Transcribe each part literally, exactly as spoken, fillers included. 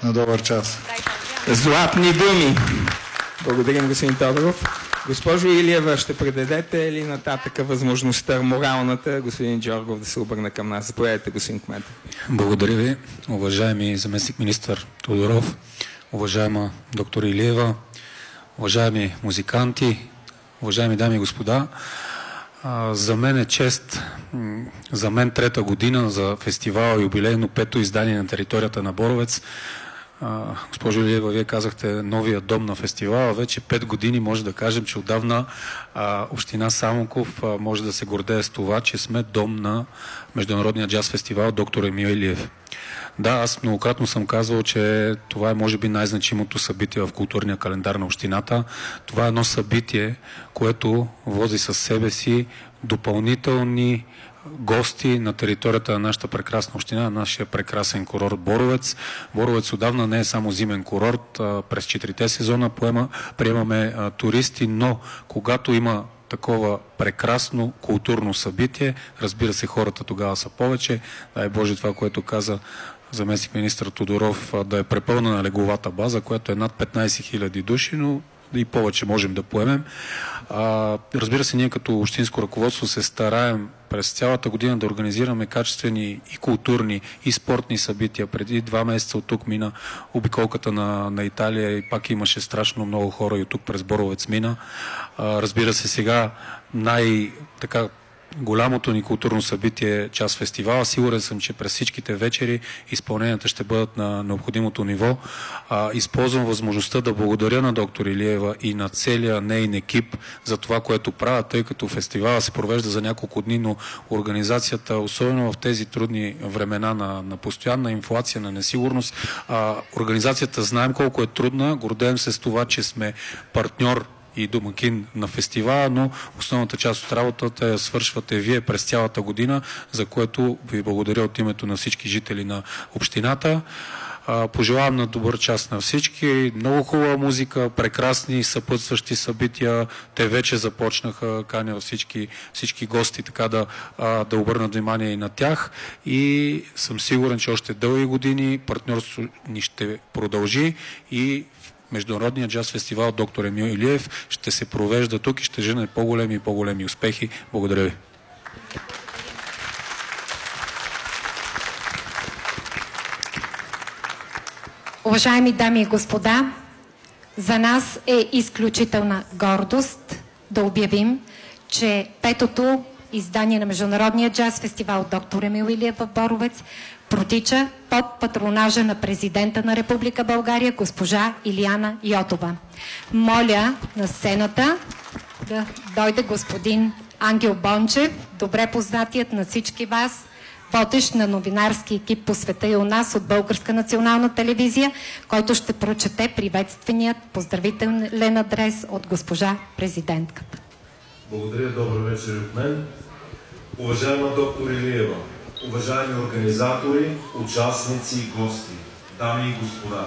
на добър час. Златни думи. Благодарим, господин Тодоров. Госпожо Илиева, ще предадете ли нататък възможността, моралната, господин Джоргов да се обърне към нас? Заповядайте, господин Кмет. Благодаря ви, уважаеми заместник министър Тодоров, уважаема доктор Илиева, уважаеми музиканти, уважаеми дами и господа. За мен е чест, за мен трета година за фестивала юбилейно пето издание на територията на Боровец. Госпожо Илиева, вие казахте новия дом на фестивала. Вече пет години може да кажем, че отдавна а, община Самоков а, може да се гордее с това, че сме дом на Международния джаз фестивал доктор Емил Илиев. Да, аз многократно съм казвал, че това е може би най-значимото събитие в културния календар на общината. Това е едно събитие, което вози със себе си допълнителни гости на територията на нашата прекрасна община, на нашия прекрасен курорт Боровец. Боровец отдавна не е само зимен курорт. А, през четирите сезона поема, приемаме а, туристи, но когато има такова прекрасно културно събитие, разбира се, хората тогава са повече. Дай Боже това, което каза заместник министър Тодоров, да е препълнена легловата база, която е над петнайсет хиляди души, но и повече можем да поемем. А, разбира се, ние като общинско ръководство се стараем през цялата година да организираме качествени и културни, и спортни събития. Преди два месеца от тук мина обиколката на, на Италия и пак имаше страшно много хора и от тук през Боровец мина. А, разбира се, сега най-така голямото ни културно събитие е Джаз фестивала. Сигурен съм, че през всичките вечери изпълненията ще бъдат на необходимото ниво. А, използвам възможността да благодаря на доктор Илиева и на целия нейн екип за това, което правят, тъй като фестивала се провежда за няколко дни, но организацията, особено в тези трудни времена на, на постоянна инфлация, на несигурност, а, организацията знаем колко е трудна, гордеем се с това, че сме партньор и домакин на фестивала, но основната част от работата я свършвате вие през цялата година, за което ви благодаря от името на всички жители на общината. Пожелавам на добър час на всички. Много хубава музика, прекрасни съпътстващи събития. Те вече започнаха, каня всички, всички гости така да, да обърнат внимание и на тях. И съм сигурен, че още дълги години партньорството ни ще продължи и Международният джаз фестивал доктор Емил Илиев ще се провежда тук и ще жене по-големи и по-големи успехи. Благодаря ви. Уважаеми дами и господа, за нас е изключителна гордост да обявим, че петото издание на Международния джаз фестивал доктор Емил Илиев в Боровец протича под патронажа на президента на Република България госпожа Илияна Йотова. Моля на сцената да дойде господин Ангел Бончев, добре познатият на всички вас, водещ на новинарски екип по света и у нас от Българска национална телевизия, който ще прочете приветственият поздравителен адрес от госпожа президентката. Благодаря, добър вечер от мен. Уважаема доктор Илиева, уважаеми организатори, участници и гости, дами и господа,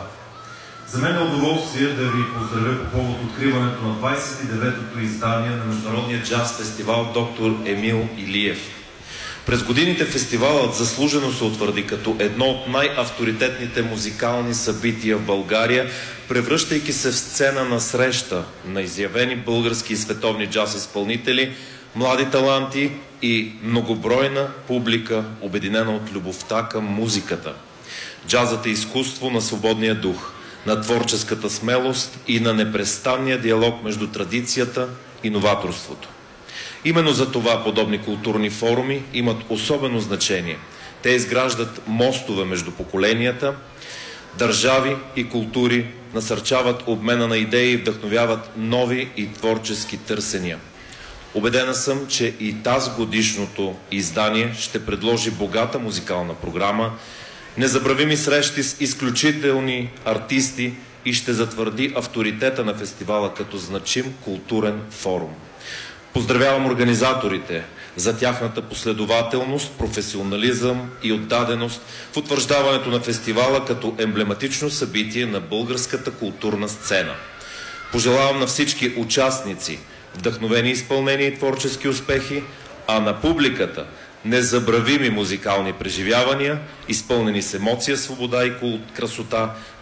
за мен е удоволствие да ви поздравя по повод откриването на двайсет и деветото издание на Международния джаз фестивал доктор Емил Илиев. През годините фестивалът заслужено се утвърди като едно от най-авторитетните музикални събития в България, превръщайки се в сцена на среща на изявени български и световни джаз изпълнители, млади таланти и многобройна публика, обединена от любовта към музиката. Джазът е изкуство на свободния дух, на творческата смелост и на непрестанния диалог между традицията и новаторството. Именно за това подобни културни форуми имат особено значение. Те изграждат мостове между поколенията, държави и култури, насърчават обмена на идеи и вдъхновяват нови и творчески търсения. Убедена съм, че и тази годишното издание ще предложи богата музикална програма, незабравими срещи с изключителни артисти и ще затвърди авторитета на фестивала като значим културен форум. Поздравявам организаторите за тяхната последователност, професионализъм и отдаденост в утвърждаването на фестивала като емблематично събитие на българската културна сцена. Пожелавам на всички участници вдъхновени изпълнения и творчески успехи, а на публиката незабравими музикални преживявания, изпълнени с емоция, свобода и красота,